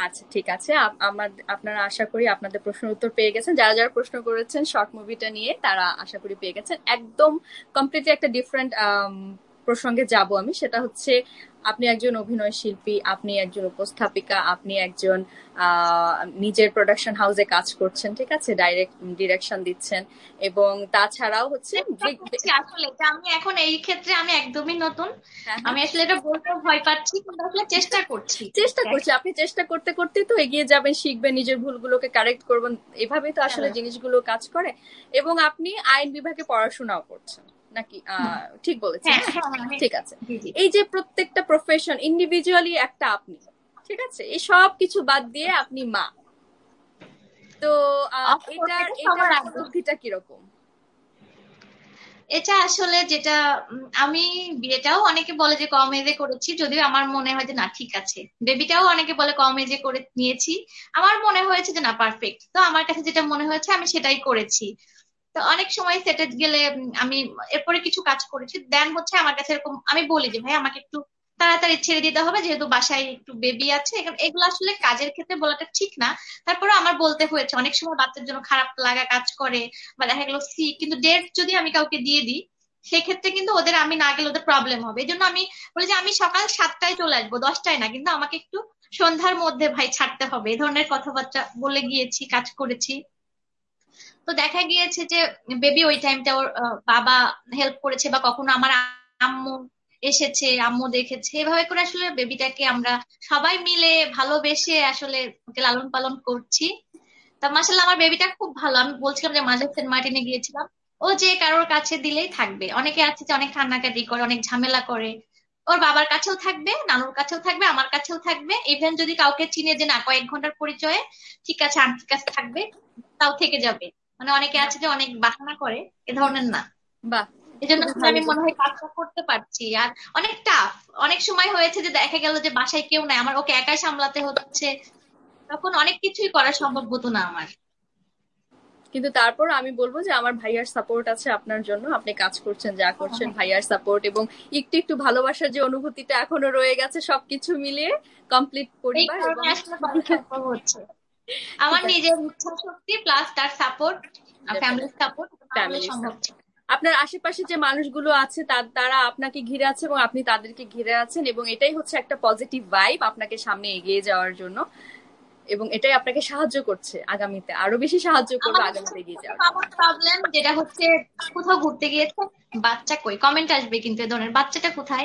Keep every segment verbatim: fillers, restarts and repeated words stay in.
আচ্ছা ঠিক আছে, আমার আপনারা আশা করি আপনাদের প্রশ্নের উত্তর পেয়ে গেছেন। যারা যারা প্রশ্ন করেছেন শর্ট মুভিটা নিয়ে তারা আশা করি পেয়ে গেছেন। একদম কমপ্লিটলি একটা ডিফারেন্ট প্রসঙ্গে যাব আমি, সেটা হচ্ছে আপনি একজন অভিনয় শিল্পী, আপনি একজন উপস্থাপিকা, আপনি একজন নিজের প্রোডাকশন হাউসে কাজ করছেন, ঠিক আছে, ডাইরেক্ট ডিরেকশন দিচ্ছেন, এবং তাছাড়াও হচ্ছে আসলে আমি এখন এই ক্ষেত্রে আমি একদমই নতুন, আমি আসলে এটা বলতে ভয় পাচ্ছি, কিন্তু আসলে চেষ্টা করছি চেষ্টা করছি আপনি চেষ্টা করতে করতে তো এগিয়ে যাবেন, শিখবেন, নিজের ভুলগুলোকে কারেক্ট করবেন, এভাবেই তো আসলে জিনিসগুলো কাজ করে। এবং আপনি আইন বিভাগে পড়াশোনাও করছেন নাকি? ঠিক বলেছেন? ঠিক আছে। এই যে প্রত্যেকটা প্রফেশন ইন্ডিভিজুয়ালি একটা আপনি, ঠিক আছে, এই সব কিছু বাদ দিয়ে আপনি মা, তো এটার এটার উপলব্ধিটা কিরকম? এটা আসলে যেটা আমি বিয়েটাও অনেকে বলে যে কম এজে করেছি, যদিও আমার মনে হয় যে না ঠিক আছে। বেবিটাও অনেকে বলে কম এজে করে নিয়েছি, আমার মনে হয়েছে যে না পারফেক্ট। তো আমার কাছে যেটা মনে হয়েছে আমি সেটাই করেছি। তো অনেক সময় সেটে গেলে আমি এরপরে কিছু কাজ করেছি, দেন হচ্ছে আমার কাছে এরকম আমি বলি যে ভাই আমাকে একটু তাড়াতাড়ি ছেড়ে দিতে হবে, যেহেতু বাসায় একটু বেবি আছে। এগুলো আসলে কাজের ক্ষেত্রে বলাটা ঠিক না, তারপরে আমার বলতে হয়েছে। অনেক সময় বাচ্চার জন্য খারাপ লাগা কাজ করে, বা দেখা গেলো সি কিন্তু ডেট যদি আমি কাউকে দিয়ে দিই সেক্ষেত্রে কিন্তু ওদের আমি না গেলে ওদের প্রবলেম হবে। এই জন্য আমি বলি যে আমি সকাল সাতটায় চলে আসবো, দশটায় না, কিন্তু আমাকে একটু সন্ধ্যার মধ্যে ভাই ছাড়তে হবে। এই ধরনের কথাবার্তা বলে গিয়েছি, কাজ করেছি। তো দেখা গিয়েছে যে বেবি ওই টাইমটা ওর বাবা হেল্প করেছে, বা কখনো আমার আম্মু এসেছে, আম্মু দেখেছে। এভাবে করে আসলে বেবিটাকে আমরা সবাই মিলে ভালোবেসে আসলে ওকে লালন পালন করছি। তা মাশাআল্লাহ আমার বেবিটা খুব ভালো। আমি বলছিলাম যে মাঝে সেন্ট মার্টিনে গিয়েছিলাম, ও যে কারোর কাছে দিলেই থাকবে। অনেকে আছে যে অনেক কান্নাকাটি করে, অনেক ঝামেলা করে, ওর বাবার কাছেও থাকবে, নানুর কাছেও থাকবে, আমার কাছেও থাকবে। ইভেন যদি কাউকে চিনে যে না কয়েক ঘন্টার পরিচয়ে, ঠিক আছে আন্টির কাছে থাকবে, তাও থেকে যাবে। মানে অনেকে আছে যে অনেক বাহানা করে, এ ধরনের না। বাহ, এই জন্য আমি মনে হয় কাজটা করতে পারছি। আর অনেক টাফ অনেক সময় হয়েছে যে দেখা গেল যে বাসায় কেউ নাই, আমার ওকে একাই সামলাতে হচ্ছে, তখন অনেক কিছুই করা সম্ভব হতো না আমার। কিন্তু তারপর আমি বলবো যে আমার ভাইয়ার সাপোর্ট আছে আপনার জন্য, আপনি কাজ করছেন যা করছেন, ভাইয়ার সাপোর্ট এবং একটু একটু ভালোবাসার যে অনুভূতিটা এখনো রয়ে গেছে, সবকিছু মিলিয়ে কমপ্লিট পরিবার এবং হচ্ছে আমার নিজের ইচ্ছা শক্তি প্লাস তার সাপোর্ট, ফ্যামিলির সাপোর্ট সম্ভব। আপনার আশেপাশে যে মানুষগুলো আছে তারা আপনাকে ঘিরে আছে এবং আপনি তাদেরকে ঘিরে আছেন, এবং এটাই হচ্ছে একটা পজিটিভ ভাইব আপনাকে সামনে এগিয়ে যাওয়ার জন্য, এবং এটাই আপনাকে সাহায্য করছে আগামীতে, আরো বেশি সাহায্য করবে আগামীতে এগিয়ে যাওয়ার। আমার প্রবলেম যেটা হচ্ছে কোথাও ঘুরতে গিয়েছে, বাচ্চা কই, কমেন্ট আসবে কিন্তু এ ধরনের, বাচ্চাটা কোথায়।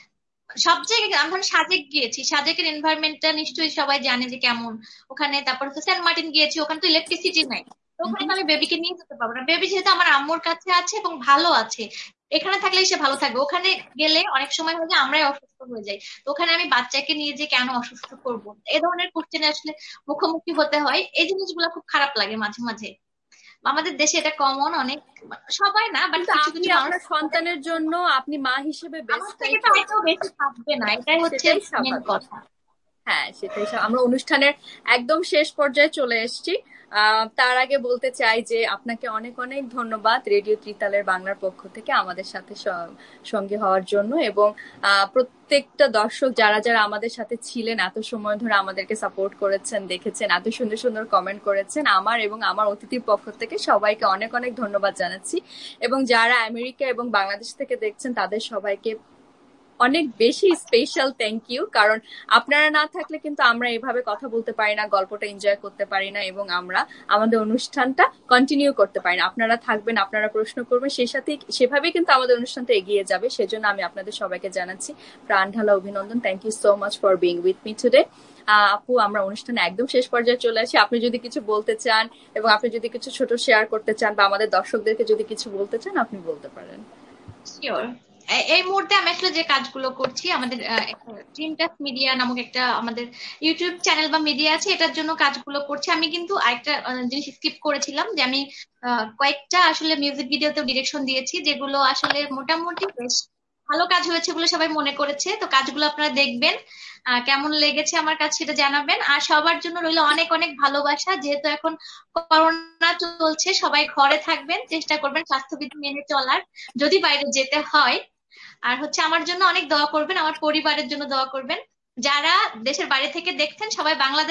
সব জায়গায় আমি সাজেক গিয়েছি, সাজেকের এনভায়রনমেন্টটা নিশ্চয়ই সবাই জানে যে কেমন ওখানে। তারপর হচ্ছে সেন্ট মার্টিন গিয়েছি, ওখানে তো ইলেকট্রিসিটি নাই, তো ওখানে আমি বেবিকে নিয়ে যেতে পারবো না। বেবি যেহেতু আমার আম্মুর কাছে আছে এবং ভালো আছে, এখানে থাকলেই সে ভালো থাকবে। ওখানে গেলে অনেক সময় হয় যে আমরাই অসুস্থ হয়ে যাই, তো ওখানে আমি বাচ্চাকে নিয়ে যে কেন অসুস্থ করবো, এ ধরনের কোশ্চেনে আসলে মুখোমুখি হতে হয়। এই জিনিসগুলো খুব খারাপ লাগে মাঝে মাঝে। আমাদের দেশে এটা কমন, অনেক সবাই না, বাট কিছু কিছু মানুষ সন্তানের জন্য আপনি মা হিসেবে বেশি থাকবে না, এটাই হচ্ছে মেন কথা। হ্যাঁ সেটাই। আমরা অনুষ্ঠানের একদম শেষ পর্যায়ে চলে এসেছি। তার আগে বলতে চাই যে আপনাকে অনেক অনেক ধন্যবাদ রেডিও ত্রিতালের বাংলার পক্ষ থেকে আমাদের সাথে সঙ্গী হওয়ার জন্য, এবং প্রত্যেকটা দর্শক যারা যারা আমাদের সাথে ছিলেন, এত সময় ধরে আমাদেরকে সাপোর্ট করেছেন, দেখেছেন, এত সুন্দর সুন্দর কমেন্ট করেছেন, আমার এবং আমার অতিথির পক্ষ থেকে সবাইকে অনেক অনেক ধন্যবাদ জানাচ্ছি। এবং যারা আমেরিকা এবং বাংলাদেশ থেকে দেখছেন তাদের সবাইকে অনেক বেশি স্পেশাল থ্যাংক ইউ, কারণ আপনারা না থাকলে কিন্তু আমরা এভাবে কথা বলতে পারি না, গল্পটা এনজয় করতে পারি না, এবং আমরা আমাদের অনুষ্ঠানটা কন্টিনিউ করতে পারি না। আপনারা থাকবেন, আপনারা প্রশ্ন করবেন, সেই সাথে সেভাবেই কিন্তু আমাদের অনুষ্ঠানটা এগিয়ে যাবে। সেজন্য আমি আপনাদের সবাইকে জানাচ্ছি প্রাণ ঢালা অভিনন্দন। Thank you so much for being with me today. আপু, আমরা অনুষ্ঠানে একদম শেষ পর্যায়ে চলে আসি। আপনি যদি কিছু বলতে চান এবং আপনি যদি কিছু ছোট শেয়ার করতে চান বা আমাদের দর্শকদেরকে যদি কিছু বলতে চান আপনি বলতে পারেন। শিওর। এই মুহূর্তে আমি আসলে যে কাজগুলো করছি, আমাদের ড্রিমটাচ মিডিয়া নামক একটা আমাদের ইউটিউব চ্যানেল বা মিডিয়া আছে, এটার জন্য কাজগুলো করছি। আমি কিন্তু আরেকটা জিনিস স্কিপ করেছিলাম, যে আমি কয়েকটা আসলে মিউজিক ভিডিওতে ডিরেকশন দিয়েছি, যেগুলো আসলে মোটামুটি বেশ ভালো কাজ হয়েছে বলে সবাই মনে করেছে। তো কাজগুলো আপনারা দেখবেন, কেমন লেগেছে আমার কাছে সেটা জানাবেন। আর সবার জন্য রইল অনেক অনেক ভালোবাসা। যেহেতু এখন করোনা চলছে, সবাই ঘরে থাকবেন, চেষ্টা করবেন স্বাস্থ্যবিধি মেনে চলার, যদি বাইরে যেতে হয়। আর হচ্ছে আমার জন্য অনেক দোয়া করবেন, আমার পরিবারের জন্য দোয়া করবেন। যারা দেশের বাইরে থেকে দেখছেন সবাই বাংলাদেশ